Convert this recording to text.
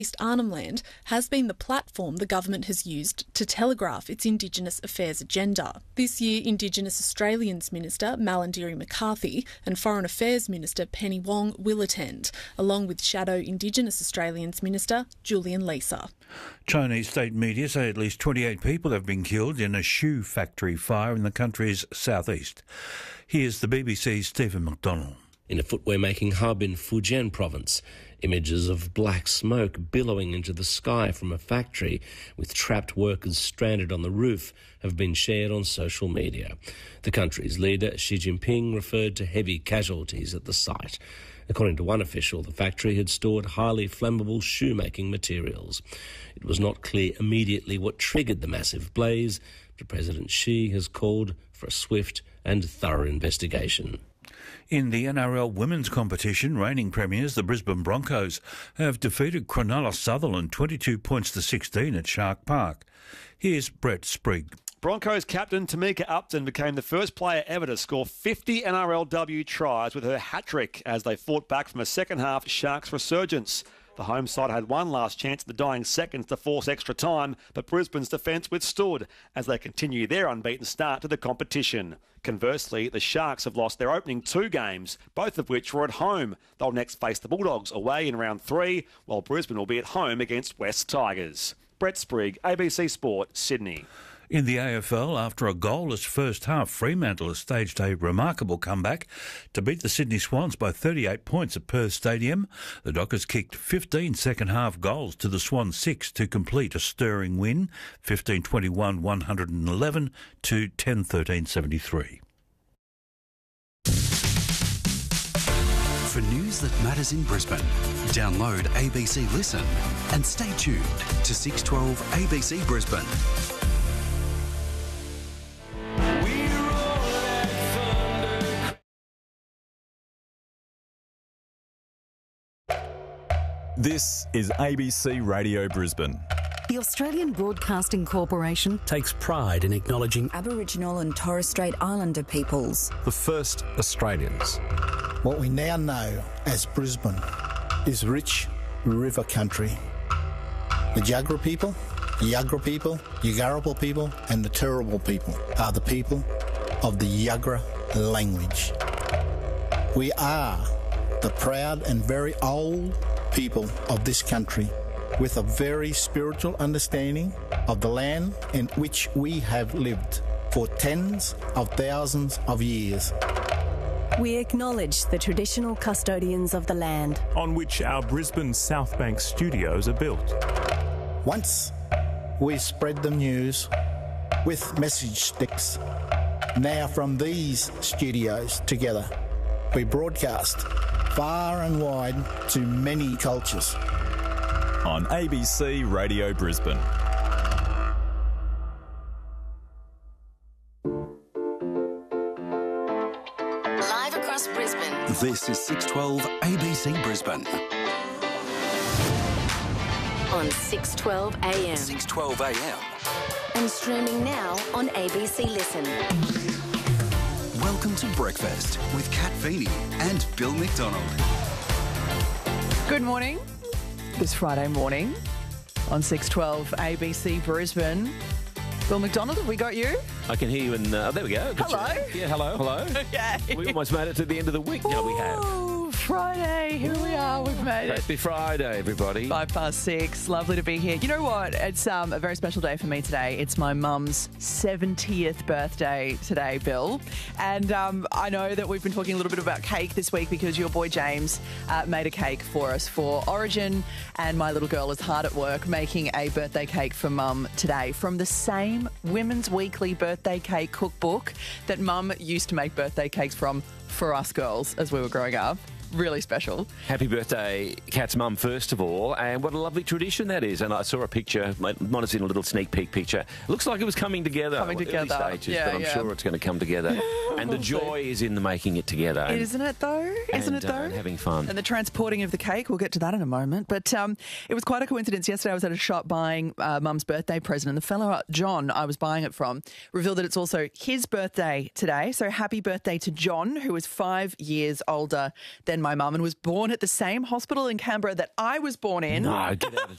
East Arnhem Land has been the platform the government has used to telegraph its Indigenous affairs agenda. This year, Indigenous Australians Minister Malarndirri McCarthy and Foreign Affairs Minister Penny Wong will attend, along with Shadow Indigenous Australians Minister Julian Leeser. Chinese state media say at least 28 people have been killed in a shoe factory fire in the country's southeast. Here's the BBC's Stephen McDonald. In a footwear-making hub in Fujian province, images of black smoke billowing into the sky from a factory with trapped workers stranded on the roof have been shared on social media. The country's leader, Xi Jinping, referred to heavy casualties at the site. According to one official, the factory had stored highly flammable shoemaking materials. It was not clear immediately what triggered the massive blaze, but President Xi has called for a swift and thorough investigation. In the NRL women's competition, reigning premiers, the Brisbane Broncos, have defeated Cronulla Sutherland 22 points to 16 at Shark Park. Here's Brett Sprigg. Broncos captain Tamika Upton became the first player ever to score 50 NRLW tries with her hat-trick as they fought back from a second-half Sharks resurgence. The home side had one last chance at the dying seconds to force extra time, but Brisbane's defence withstood as they continue their unbeaten start to the competition. Conversely, the Sharks have lost their opening 2 games, both of which were at home. They'll next face the Bulldogs away in round 3, while Brisbane will be at home against West Tigers. Brett Sprigg, ABC Sport, Sydney. In the AFL, after a goalless first half, Fremantle has staged a remarkable comeback to beat the Sydney Swans by 38 points at Perth Stadium. The Dockers kicked 15 second-half goals to the Swans 6 to complete a stirring win, 15-21-111 to 10-13-73. For news that matters in Brisbane, download ABC Listen and stay tuned to 612 ABC Brisbane. This is ABC Radio Brisbane. The Australian Broadcasting Corporation takes pride in acknowledging Aboriginal and Torres Strait Islander peoples, the first Australians. What we now know as Brisbane is rich river country. The Jagera people, Yuggera people, Yuggarabil people and the Turrbal people are the people of the Yuggera language. We are the proud and very old people of this country with a very spiritual understanding of the land in which we have lived for tens of thousands of years. We acknowledge the traditional custodians of the land on which our Brisbane South Bank studios are built. Once we spread the news with message sticks. Now from these studios together, we broadcast far and wide to many cultures. On ABC Radio Brisbane. live across Brisbane. This is 612 ABC Brisbane. on 6:12 a.m. 6:12 a.m. and streaming now on ABC Listen. Welcome to Breakfast with Kat Feeney and Bill McDonald. Good morning. This Friday morning on 6:12 ABC Brisbane. Bill McDonald, have we got you? I can hear you and there we go. Good Hello. job. Yeah, hello. Okay. We almost made it to the end of the week. Yeah, we have. Ooh, Friday. Here we are. We've made it. Happy Friday, everybody. 6:05. Lovely to be here. You know what? It's a very special day for me today. It's my mum's 70th birthday today, Bill. And I know that we've been talking a little bit about cake this week because your boy James made a cake for us for Origin, and my little girl is hard at work making a birthday cake for Mum today from the same Women's Weekly birthday cake cookbook that Mum used to make birthday cakes from for us girls as we were growing up. Really special. Happy birthday, Kat's mum, first of all. And what a lovely tradition that is. And I saw a picture, might have seen a little sneak peek picture. Looks like it was coming together. Coming together. Early stages, but I'm sure it's going to come together. And the joy is in the making it together. Isn't it though? Isn't it though? And having fun. And the transporting of the cake, we'll get to that in a moment. But it was quite a coincidence. Yesterday I was at a shop buying Mum's birthday present, and the fellow, John, I was buying it from, revealed that it's also his birthday today. So happy birthday to John, who is 5 years older than my mum and was born at the same hospital in Canberra that I was born in. No, get out of